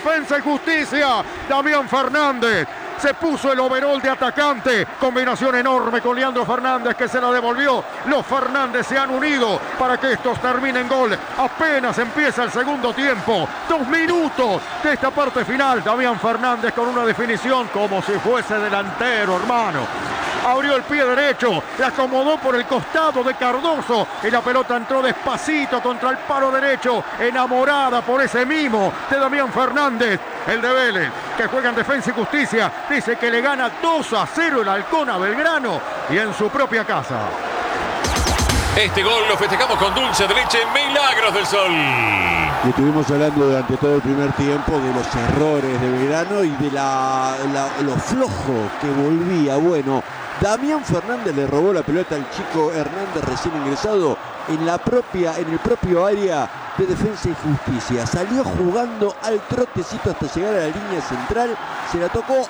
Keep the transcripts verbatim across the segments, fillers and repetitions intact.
Defensa y Justicia. Damián Fernández se puso el overol de atacante. Combinación enorme con Leandro Fernández, que se la devolvió. Los Fernández se han unido para que estos terminen gol. Apenas empieza el segundo tiempo. Dos minutos de esta parte final. Damián Fernández con una definición como si fuese delantero, hermano. Abrió el pie derecho, la acomodó por el costado de Cardoso y la pelota entró despacito contra el palo derecho, enamorada por ese mimo de Damián Fernández. El de Vélez, que juega en Defensa y Justicia, dice que le gana dos a cero el Halcón a Belgrano y en su propia casa. Este gol lo festejamos con dulce de leche Milagros del Sol. Y estuvimos hablando durante todo el primer tiempo de los errores de Belgrano y de la, la, lo flojo que volvía. Bueno, Damián Fernández le robó la pelota al chico Hernández recién ingresado en la propia, en el propio área de Defensa y Justicia. Salió jugando al trotecito hasta llegar a la línea central. Se la tocó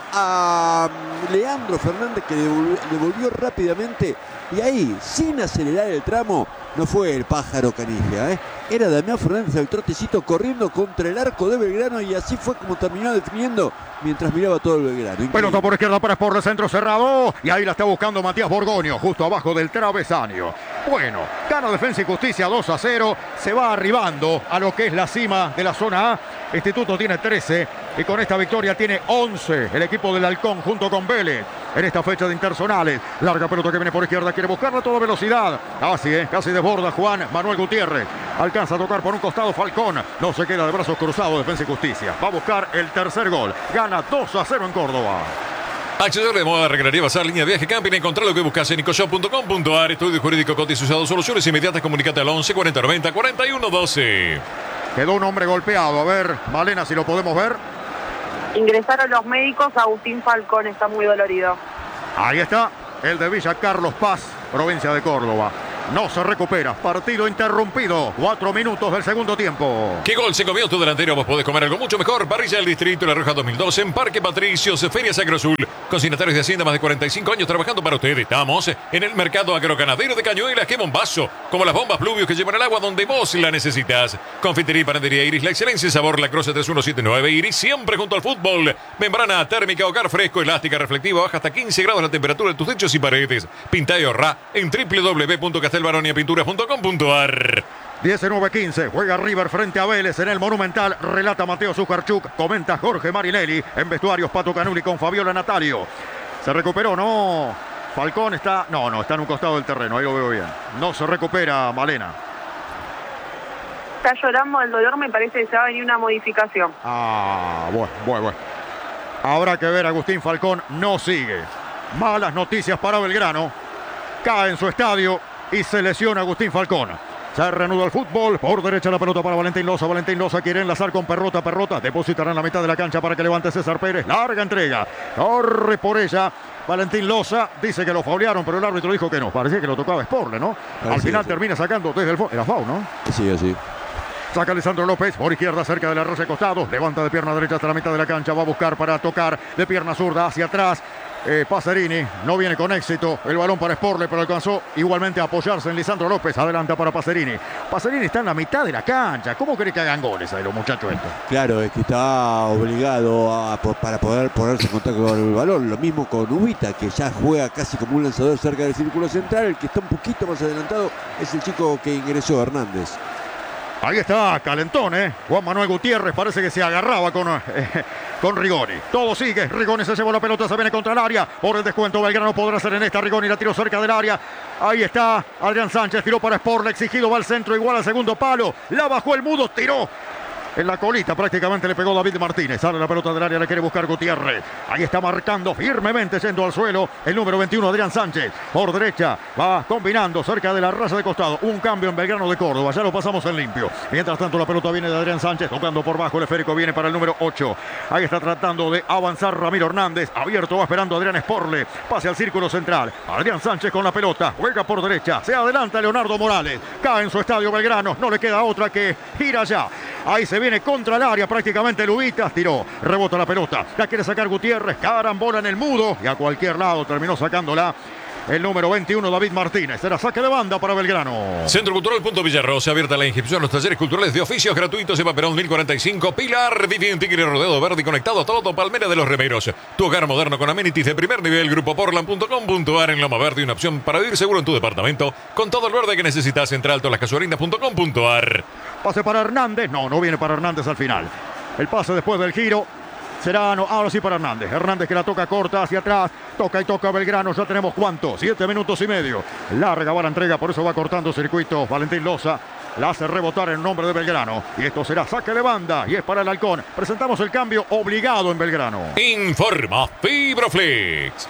a Leandro Fernández, que devolvió, devolvió rápidamente. Y ahí, sin acelerar el tramo, no fue el pájaro Caniggia, ¿eh? Era Damián Fernández al trotecito corriendo contra el arco de Belgrano, y así fue como terminó definiendo mientras miraba todo el Belgrano. Increíble. Pelota por izquierda para Sport, el centro cerrado, y ahí la está buscando Matías Borgoño, justo abajo del travesaño. Bueno, gana Defensa y Justicia dos a cero, se va arribando a lo que es la cima de la zona A. Instituto tiene trece y con esta victoria tiene once el equipo del Halcón junto con Vélez en esta fecha de interzonales. Larga pelota que viene por izquierda, quiere buscarla a toda velocidad. Así es, casi desborda Juan Manuel Gutiérrez. Alcanza a tocar por un costado Falcón, no se queda de brazos cruzados Defensa y Justicia. Va a buscar el tercer gol, gana dos a cero en Córdoba. Accesorios de moda, recreativa, bazar, línea de viaje, camping. Encontrá lo que buscas en nicoshop punto com punto ar. Estudio jurídico cotizado, soluciones inmediatas. Comunicate al once cuarenta noventa cuarenta y uno doce. Quedó un hombre golpeado. A ver, Malena, si lo podemos ver. Ingresaron los médicos. Agustín Falcón está muy dolorido. Ahí está, el de Villa Carlos Paz, provincia de Córdoba. No se recupera. Partido interrumpido. Cuatro minutos del segundo tiempo. ¿Qué gol se comió tu delantero? Vos podés comer algo mucho mejor. Parrilla del Distrito La Roja dos mil doce en Parque Patricios, Feria Sacro Azul. Consignatarios de Hacienda, más de cuarenta y cinco años trabajando para ustedes. Estamos en el mercado agroganadero de Cañuelas. ¡Qué bombazo! Como las bombas Pluvios que llevan el agua donde vos la necesitas. Confitería y panadería Iris, la excelencia en sabor. La Croce tres uno siete nueve. Iris, siempre junto al fútbol. Membrana térmica, hogar fresco, elástica, reflectiva. Baja hasta quince grados la temperatura de tus techos y paredes. Pinta y ahorrá en w w w punto castelbaronia pinturas punto com punto ar. diecinueve quince, juega River frente a Vélez en el Monumental. Relata Mateo Zuccarchuk, comenta Jorge Marinelli. En vestuarios Pato Canuli con Fabiola Natalio. Se recuperó, no. Falcón está, no, no, está en un costado del terreno, ahí lo veo bien. No se recupera Malena. Está llorando el dolor, me parece que se va a venir una modificación. Ah, bueno, bueno, bueno. Habrá que ver, Agustín Falcón no sigue. Malas noticias para Belgrano. Cae en su estadio y se lesiona Agustín Falcón. Se reanuda el fútbol. Por derecha la pelota para Valentín Loza. Valentín Loza quiere enlazar con Perrota. Perrota depositará en la mitad de la cancha para que levante César Pérez. Larga entrega. Corre por ella Valentín Loza. Dice que lo faulearon, pero el árbitro dijo que no. Parecía que lo tocaba Sporle, ¿no? Parecía, al final sí. Termina sacando desde el fondo. Era foul, ¿no? Sí, así. Saca Alessandro López por izquierda cerca de la rosa de costado. Levanta de pierna derecha hasta la mitad de la cancha. Va a buscar para tocar de pierna zurda hacia atrás. Eh, Pacerini no viene con éxito. El balón para Sporle, pero alcanzó igualmente a apoyarse en Lisandro López. Adelanta para Pacerini. Pacerini está en la mitad de la cancha. ¿Cómo cree que hagan goles ahí los muchachos estos? Claro, es que está obligado a, para poder ponerse en contacto con el balón. Lo mismo con Ubita, que ya juega casi como un lanzador cerca del círculo central. El que está un poquito más adelantado es el chico que ingresó, Hernández. Ahí está, calentón, ¿eh? Juan Manuel Gutiérrez parece que se agarraba con, eh, con Rigoni. Todo sigue, Rigoni se llevó la pelota, se viene contra el área. Por el descuento, Belgrano podrá hacer en esta. Rigoni la tiró cerca del área. Ahí está, Adrián Sánchez tiró para Sport, le exigido, va al centro, igual al segundo palo. La bajó el Mudo, tiró. En la colita prácticamente le pegó David Martínez. Sale la pelota del área, la quiere buscar Gutiérrez. Ahí está marcando firmemente, yendo al suelo el número veintiuno, Adrián Sánchez. Por derecha, va combinando cerca de la raza de costado. Un cambio en Belgrano de Córdoba, ya lo pasamos en limpio. Mientras tanto la pelota viene de Adrián Sánchez, tocando por bajo, el esférico viene para el número ocho. Ahí está tratando de avanzar Ramiro Hernández. Abierto, va esperando Adrián Sporle. Pase al círculo central. Adrián Sánchez con la pelota, juega por derecha. Se adelanta Leonardo Morales. Cae en su estadio Belgrano, no le queda otra que ir allá. Ahí se viene contra el área prácticamente Lubitas, tiró, rebota la pelota, la quiere sacar Gutiérrez, carambola en el Mudo y a cualquier lado terminó sacándola el número veintiuno, David Martínez. Será saque de banda para Belgrano. Centro Cultural Punto Villarrosa, abierta la inscripción a los talleres culturales de oficios gratuitos. Eva Perón mil cuarenta y cinco, Pilar, vive en Tigre rodeado verde y conectado a todo. Palmera de los Remeros. Tu hogar moderno con amenities de primer nivel. Grupo Portland punto com punto ar en Loma Verde. Una opción para vivir seguro en tu departamento. Con todo el verde que necesitas. Entre Alto Las Casuarinas punto com punto ar. Pase para Hernández. No, no viene para Hernández al final. El pase después del giro. Será, no, ahora sí para Hernández. Hernández que la toca corta hacia atrás. Toca y toca Belgrano. Ya tenemos cuánto. Siete minutos y medio. Larga va la entrega. Por eso va cortando circuito Valentín Loza. La hace rebotar en nombre de Belgrano. Y esto será saque de banda. Y es para el Halcón. Presentamos el cambio obligado en Belgrano. Informa Fibroflex.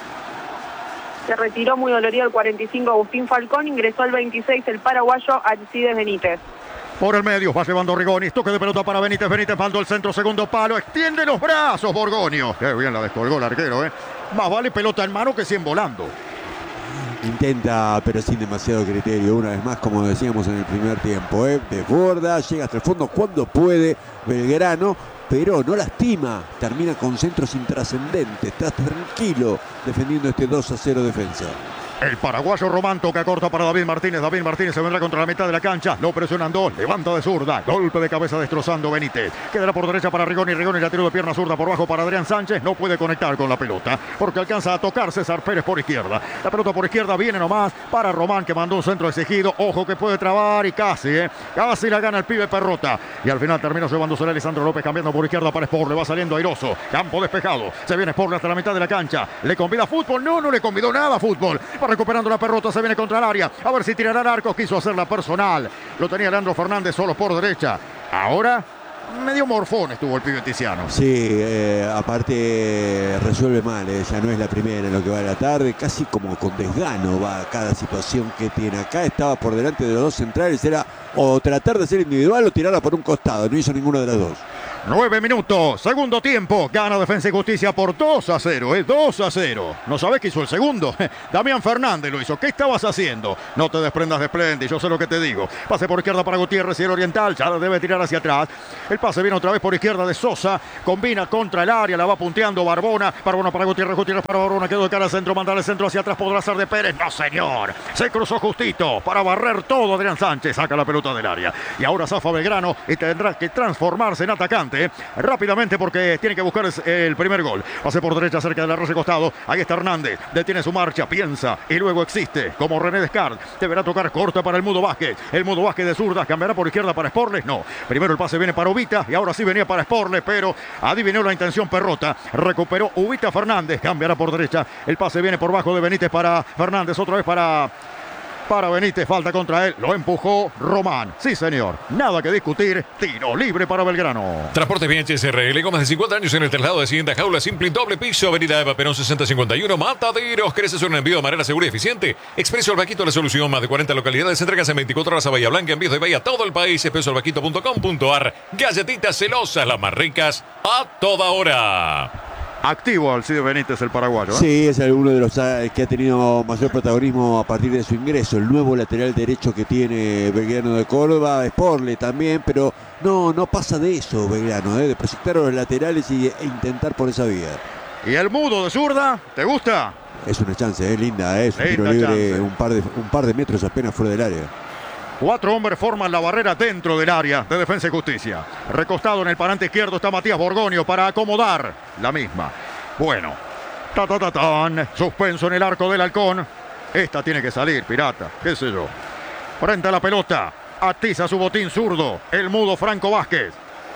Se retiró muy dolorido el cuarenta y cinco Agustín Falcón. Ingresó el veintiséis el paraguayo Alcides Benítez. Por el medio va llevando Rigoni. Toque de pelota para Benítez. Benítez mandó el centro, segundo palo. Extiende los brazos Borgoño. Qué bien la descolgó el arquero, ¿eh? Más vale pelota en mano que cien volando. Intenta, pero sin demasiado criterio. Una vez más, como decíamos en el primer tiempo, ¿eh? Desborda, llega hasta el fondo cuando puede Belgrano, pero no lastima. Termina con centros intrascendentes. Está tranquilo defendiendo este dos a cero defensa. El paraguayo Román toca corta para David Martínez. David Martínez se vendrá contra la mitad de la cancha. Lo presionan dos. Levanta de zurda. Golpe de cabeza destrozando Benítez. Quedará por derecha para Rigoni. Rigoni la tiró de pierna zurda por bajo para Adrián Sánchez. No puede conectar con la pelota porque alcanza a tocar César Pérez por izquierda. La pelota por izquierda viene nomás para Román que mandó un centro exigido. Ojo que puede trabar y casi, ¿eh? Casi la gana el pibe Perrota. Y al final terminó llevándose a Lisandro López cambiando por izquierda para Sport. Le va saliendo airoso. Campo despejado. Se viene Sport hasta la mitad de la cancha. Le convida fútbol. No, no le convidó nada fútbol. Va recuperando la Perrota. Se viene contra el área. A ver si tirará el arco. Quiso hacerla personal. Lo tenía Leandro Fernández solo por derecha. Ahora medio morfón estuvo el pibe Tiziano. Sí, eh, aparte resuelve mal. Eh. Ya no es la primera en lo que va de la tarde. Casi como con desgano va cada situación que tiene. Acá estaba por delante de los dos centrales. Era o tratar de ser individual o tirarla por un costado. No hizo ninguna de las dos. Nueve minutos, segundo tiempo, gana Defensa y Justicia por dos a cero, ¿eh? dos a cero. ¿No sabés qué hizo el segundo? Damián Fernández lo hizo. ¿Qué estabas haciendo? No te desprendas de Splendid, yo sé lo que te digo. Pase por izquierda para Gutiérrez y el Oriental, ya lo debe tirar hacia atrás. El pase viene otra vez por izquierda de Sosa, combina contra el área, la va punteando Barbona. Barbona para Gutiérrez, Gutiérrez para Barbona, quedó de cara al centro, mandar el centro hacia atrás, podrá ser de Pérez. No señor, se cruzó justito para barrer todo Adrián Sánchez, saca la pelota del área. Y ahora zafa Belgrano y tendrá que transformarse en atacante rápidamente porque tiene que buscar el primer gol. Pase por derecha cerca del arroyo costado. Ahí está Hernández. Detiene su marcha, piensa y luego existe como René Descartes. Deberá tocar corta para el Mudo Vázquez. El Mudo Vázquez de zurda cambiará por izquierda para Sporles. No. Primero el pase viene para Ubita y ahora sí venía para Sporles, pero adivinó la intención Perrota. Recuperó Ubita Fernández. Cambiará por derecha. El pase viene por bajo de Benítez para Fernández. Otra vez para... Para Benítez, falta contra él, lo empujó Román. Sí, señor, nada que discutir, tiro libre para Belgrano. Transporte Bien H S R L, con más de cincuenta años en el traslado de siguiente jaula, simple y doble piso, avenida Eva Perón sesenta cincuenta y uno, Mataderos. ¿Querés hacer un envío de manera segura y eficiente? Expreso Albaquito, la solución, más de cuarenta localidades, entregas en veinticuatro horas a Bahía Blanca, envíos de Bahía a todo el país, expreso albaquito punto com punto ar. Galletitas celosas, las más ricas, a toda hora. Activo Alcides Benítez, el paraguayo, ¿eh? Sí, es uno de los que ha tenido mayor protagonismo a partir de su ingreso. El nuevo lateral derecho que tiene Belgrano de Córdoba, Sporle también, pero no, no pasa de eso Belgrano, ¿eh? De proyectar a los laterales y, e intentar por esa vía. ¿Y el Mudo de zurda? ¿Te gusta? Es una chance, es linda, ¿eh? Es un Linda tiro libre, chance. un par, de, un par de metros apenas fuera del área. Cuatro hombres forman la barrera dentro del área de Defensa y Justicia. Recostado en el parante izquierdo está Matías Borgoño para acomodar la misma. Bueno, ta ta ta tan, suspenso en el arco del Halcón. Esta tiene que salir, Pirata, qué sé yo. Frente a la pelota, atiza su botín zurdo, el Mudo Franco Vázquez.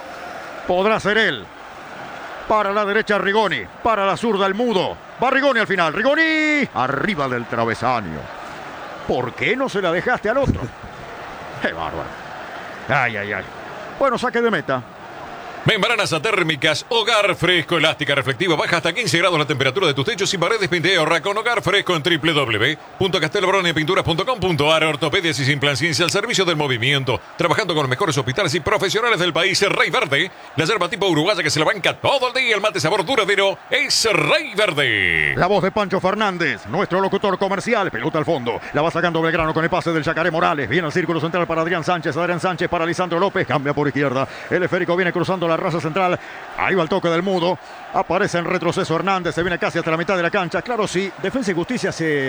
Podrá ser él. Para la derecha Rigoni, para la zurda el Mudo. Va Rigoni al final, Rigoni arriba del travesaño. ¿Por qué no se la dejaste al otro? ¡Qué bárbaro! ¡Ay, ay, ay! Bueno, saque de meta. Membranas atérmicas, hogar fresco, elástica, reflectiva, baja hasta quince grados la temperatura de tus techos sin paredes, pinta y ahorra con hogar fresco en doble u doble u doble u punto castelbrone pinturas punto com punto ar. Ortopedias y sin plan ciencia al servicio del movimiento, trabajando con los mejores hospitales y profesionales del país. Rey Verde, la yerba tipo uruguaya que se la banca todo el día, el mate sabor duradero es Rey Verde. La voz de Pancho Fernández, nuestro locutor comercial, pelota al fondo, la va sacando Belgrano con el pase del Yacaré Morales, viene al círculo central para Adrián Sánchez, Adrián Sánchez para Lisandro López, cambia por izquierda, el esférico viene cruzando la raza central, ahí va el toque del Mudo, aparece en retroceso Hernández, se viene casi hasta la mitad de la cancha. Claro, sí, Defensa y Justicia se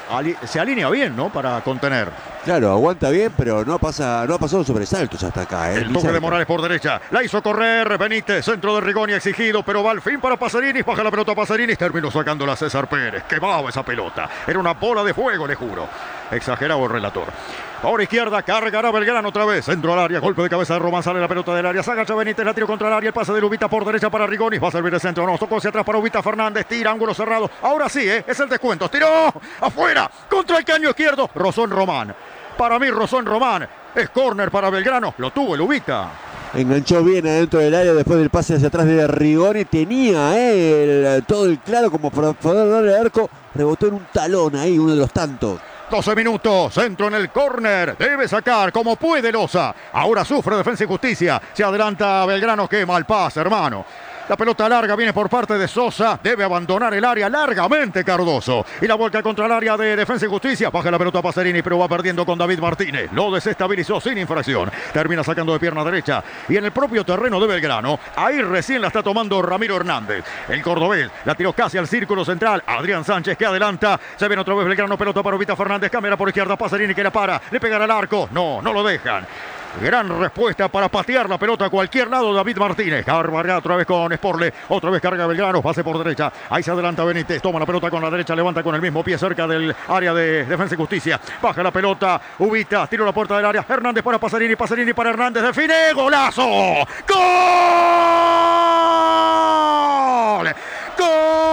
ali- se alinea bien, ¿no? Para contener. Claro, aguanta bien, pero no pasa, no ha pasado sobresaltos hasta acá. ¿eh? El toque de Morales por derecha. La hizo correr Benítez. Centro de Rigoni exigido, pero va al fin para Pasarini. Baja la pelota Pasarini. Terminó sacándola a César Pérez. Quemaba esa pelota. Era una bola de fuego, le juro. Exagerado el relator. Ahora izquierda, cargará Belgrano otra vez. Centro al área, golpe de cabeza de Román. Sale la pelota del área. Se agacha Benítez, la tiro contra el área. El pase de Lubita por derecha para Rigoni. Va a servir el centro. No, tocó hacia atrás para Ubita Fernández. Tira, ángulo cerrado. Ahora sí, ¿eh? Es el descuento. Tiró afuera. Contra el caño izquierdo. Rosón Román. Para mí, Rosón Román. Es córner para Belgrano. Lo tuvo el Ubita. Enganchó bien adentro del área después del pase hacia atrás de Rigoni. Tenía eh, el, todo el claro como para poder darle al arco. Rebotó en un talón ahí, uno de los tantos. doce minutos, centro en el córner, debe sacar como puede Loza. Ahora sufre Defensa y Justicia, se adelanta Belgrano, quema el pase, hermano. La pelota larga viene por parte de Sosa. Debe abandonar el área largamente Cardoso. Y la vuelta contra el área de Defensa y Justicia. Baja la pelota a Pasarini, pero va perdiendo con David Martínez. Lo desestabilizó sin infracción. Termina sacando de pierna derecha. Y en el propio terreno de Belgrano, ahí recién la está tomando Ramiro Hernández. El cordobés la tiró casi al círculo central. Adrián Sánchez que adelanta. Se ven otra vez Belgrano. Pelota para Ubita Fernández. Cámara por izquierda. Pasarini que la para. Le pegará al arco. No, no lo dejan. Gran respuesta para patear la pelota a cualquier lado David Martínez. Carga otra vez con Sporle. Otra vez carga Belgrano. Pase por derecha. Ahí se adelanta Benítez. Toma la pelota con la derecha. Levanta con el mismo pie cerca del área de Defensa y Justicia. Baja la pelota. Ubita. Tiro la puerta del área. Hernández para Pasarini. Pasarini para Hernández. Define. ¡Golazo! ¡Gol!